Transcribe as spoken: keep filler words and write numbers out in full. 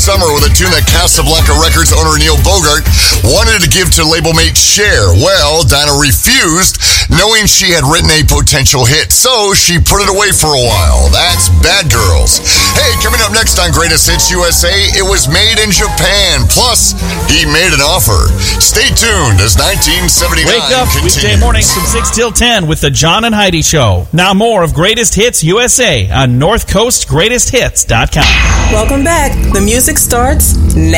summer with a tune that Casablanca Records owner Neil Bogart wanted to give to label mate Cher. Well, Dinah refused, knowing she had written a potential hit, so she put it away for a while. That's Bad Girls. Hey, coming up next on Greatest Hits U S A, it was made in Japan. Plus, he made an offer. Stay tuned as nineteen seventy-nine Wake up continues. weekday mornings from six till ten with the John and Heidi Show. Now more of Greatest Hits U S A on north coast greatest hits dot com. Welcome back. The music starts now.